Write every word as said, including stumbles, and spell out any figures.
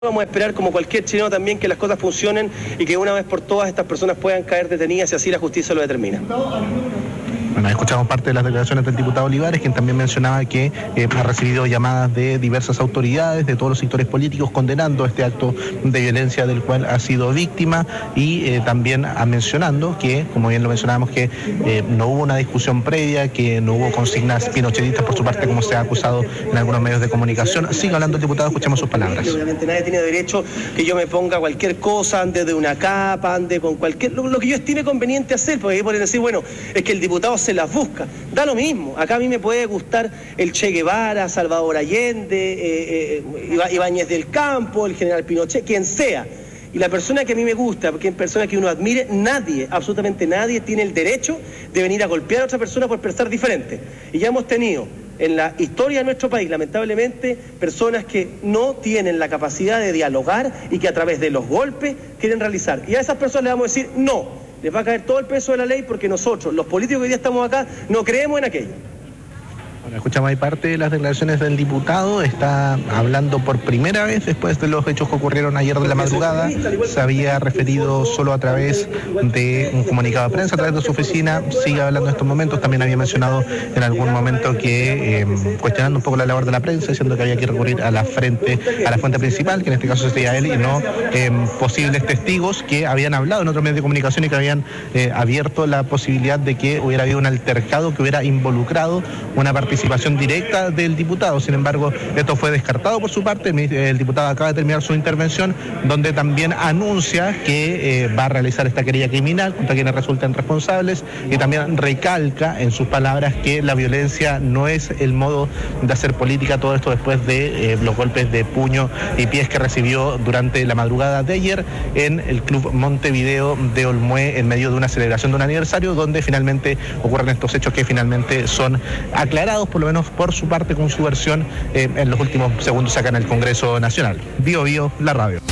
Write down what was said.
Vamos a esperar, como cualquier chileno también, que las cosas funcionen y que una vez por todas estas personas puedan caer detenidas y así la justicia lo determina. Bueno, escuchamos parte de las declaraciones del diputado Olivares, quien también mencionaba que eh, ha recibido llamadas de diversas autoridades, de todos los sectores políticos, condenando este acto de violencia del cual ha sido víctima y eh, también a mencionando que, como bien lo mencionábamos, que eh, no hubo una discusión previa, que no hubo consignas pinochetistas por su parte, como se ha acusado en algunos medios de comunicación. Sigue hablando el diputado, escuchemos sus palabras. Obviamente nadie tiene derecho que yo me ponga cualquier cosa, ande de una capa, ande con cualquier... Lo, lo que yo estime conveniente hacer, porque ahí pueden decir, bueno, es que el diputado se las busca. Da lo mismo. Acá a mí me puede gustar el Che Guevara, Salvador Allende, eh, eh, Ibáñez del Campo, el general Pinochet, quien sea. Y la persona que a mí me gusta, porque es persona que uno admire, nadie, absolutamente nadie, tiene el derecho de venir a golpear a otra persona por pensar diferente. Y ya hemos tenido en la historia de nuestro país, lamentablemente, personas que no tienen la capacidad de dialogar y que a través de los golpes quieren realizar. Y a esas personas les vamos a decir no. Les va a caer todo el peso de la ley porque nosotros, los políticos que hoy día estamos acá, no creemos en aquello. Bueno, escuchamos ahí parte de las declaraciones del diputado. Está hablando por primera vez después de los hechos que ocurrieron ayer de la madrugada. Se había referido solo a través de un comunicado de prensa, a través de su oficina. Sigue hablando en estos momentos. También había mencionado en algún momento que, eh, cuestionando un poco la labor de la prensa, diciendo que había que recurrir a la frente, a la fuente principal, que en este caso sería él, y no eh, posibles testigos que habían hablado en otros medios de comunicación y que habían eh, abierto la posibilidad de que hubiera habido un altercado que hubiera involucrado una participación directa del diputado. Sin embargo, esto fue descartado por su parte. El diputado acaba de terminar su intervención, donde también anuncia que eh, va a realizar esta querella criminal contra quienes resulten responsables, y también recalca en sus palabras que la violencia no es el modo de hacer política. Todo esto después de eh, los golpes de puño y pies que recibió durante la madrugada de ayer en el Club Montevideo de Olmué, en medio de una celebración de un aniversario, donde finalmente ocurren estos hechos que finalmente son aclarados, por lo menos por su parte, con su versión eh, en los últimos segundos acá en el Congreso Nacional. Bio Bio, la radio.